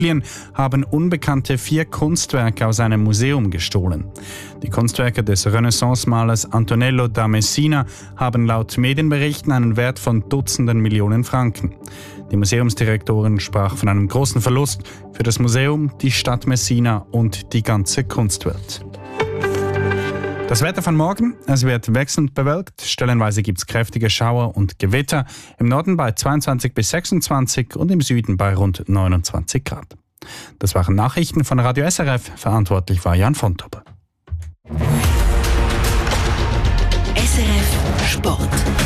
haben Unbekannte 4 Kunstwerke aus einem Museum gestohlen. Die Kunstwerke des Renaissance-Malers Antonello da Messina haben laut Medienberichten einen Wert von Dutzenden Millionen Franken. Die Museumsdirektorin sprach von einem großen Verlust für das Museum, die Stadt Messina und die ganze Kunstwelt. Das Wetter von morgen: Es wird wechselnd bewölkt, stellenweise gibt es kräftige Schauer und Gewitter, im Norden bei 22 bis 26 und im Süden bei rund 29 Grad. Das waren Nachrichten von Radio SRF, verantwortlich war Jan von Tobbe. SRF Sport.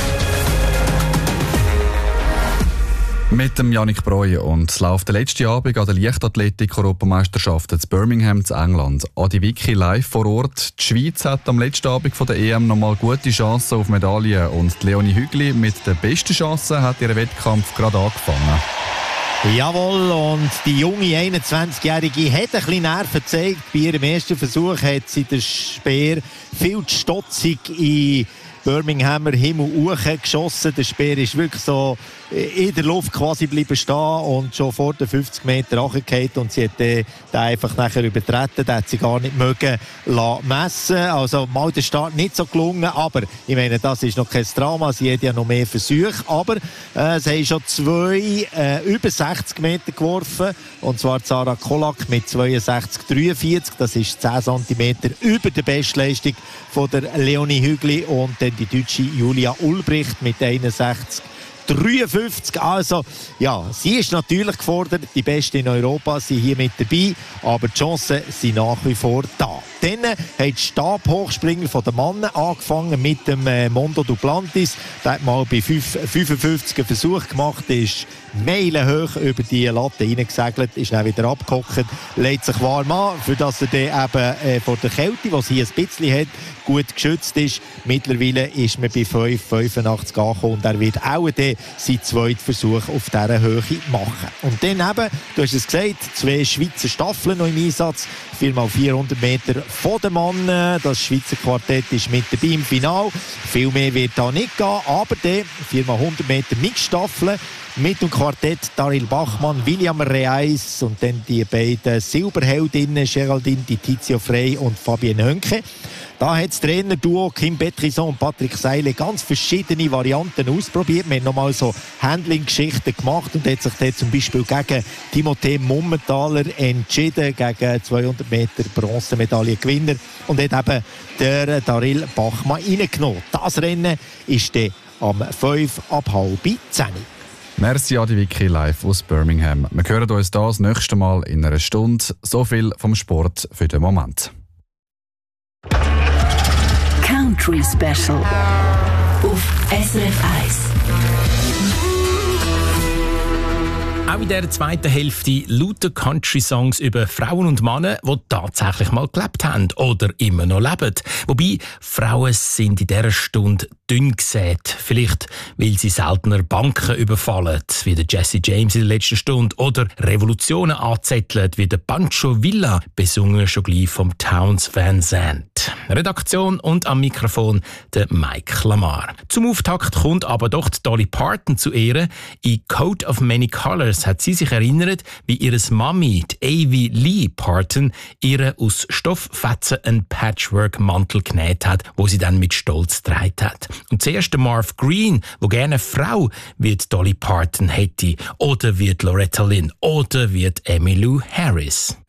Mit dem Yannick Breu und es läuft der letzte Abend an der Leichtathletik-Europameisterschaft in Birmingham zu England. Adi Vicky live vor Ort. Die Schweiz hat am letzten Abend von der EM nochmal gute Chancen auf Medaillen und Leonie Hügli mit der besten Chance hat ihren Wettkampf gerade angefangen. Jawohl, und die junge 21-Jährige hat ein bisschen Nerven gezeigt. Bei ihrem ersten Versuch hat sie den Speer viel zu stotzig in Birminghamer Himmel hochgeschossen. Der Speer ist wirklich so in der Luft quasi bleiben stehen und schon vor den 50 Meter runtergefallen. Und sie hat den einfach nachher übertreten. Den hat sie gar nicht mögen messen. Also mal der Start nicht so gelungen. Aber ich meine, das ist noch kein Drama. Sie hat ja noch mehr Versuche. Aber sie haben schon 2 über 60 Meter geworfen. Und zwar Sarah Kolak mit 62,43. Das ist 10 cm über der Bestleistung von der Leonie Hügli. Und dann die deutsche Julia Ulbricht mit 61,53. Also, ja, sie ist natürlich gefordert, die Beste in Europa, sie hier mit dabei, aber die Chancen sind nach wie vor da. Dann hat die Stabhochspringer von den Männern angefangen mit dem Mondo Duplantis. Der hat mal bei 55 einen Versuch gemacht, ist meilenhoch über die Latte reingesegelt, ist dann wieder abgehockt, legt sich warm an, für dass er dann eben vor der Kälte, die sie ein bisschen hat, gut geschützt ist. Mittlerweile ist man bei 5,85 angekommen und er wird auch dann seinen zweiten Versuch auf dieser Höhe machen. Und dann eben, du hast es gesagt, 2 Schweizer Staffeln noch im Einsatz, 4x400 Meter von den Mann. Das Schweizer Quartett ist mit dabei im Finale. Viel mehr wird da nicht gehen, aber dann 4x100 Meter Mixstaffeln mit dem Quartett Daryl Bachmann, William Reis und dann die beiden Silberheldinnen Geraldine Di Tizio Frey und Fabienne Hönke. Da hat das Trainerduo Kim Betrison und Patrick Seile ganz verschiedene Varianten ausprobiert. Wir haben nochmal so Handling-Geschichten gemacht und hat sich dann zum Beispiel gegen Timothée Mummentaler entschieden, gegen 200 Meter Bronzemedaillengewinner, und hat eben der Daryl Bachmann reingenommen. Das Rennen ist dann am 5:30. Merci Adi Vicky live aus Birmingham. Wir hören uns das nächste Mal in einer Stunde. So viel vom Sport für den Moment. Country Special auf SRF 1. Auch in dieser zweiten Hälfte lauter Country-Songs über Frauen und Männer, die tatsächlich mal gelebt haben oder immer noch leben. Wobei, Frauen sind in dieser Stunde dünn gesät. Vielleicht, weil sie seltener Banken überfallen, wie der Jesse James in der letzten Stunde, oder Revolutionen anzetteln, wie der Pancho Villa, besungen schon gleich vom Townes Van Zandt. Redaktion und am Mikrofon der Mike Lamar. Zum Auftakt kommt aber doch die Dolly Parton zu Ehren. In Coat of Many Colors hat sie sich erinnert, wie ihre Mami, die Avie Lee Parton, ihr aus Stofffetzen einen Patchwork-Mantel genäht hat, wo sie dann mit Stolz getragen hat. Und zuerst der Marv Green, wo gerne eine Frau wie Dolly Parton hätte, oder wie Loretta Lynn, oder wie Emmylou Harris.